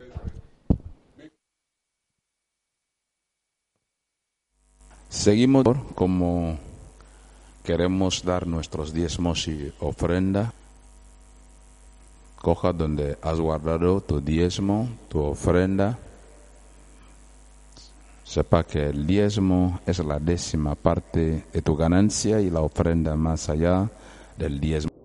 Seguimos como queremos dar nuestros diezmos y ofrenda. Coja donde has guardado tu diezmo, tu ofrenda. Sepa que el diezmo es la 10ª parte de tu ganancia y la ofrenda más allá del diezmo.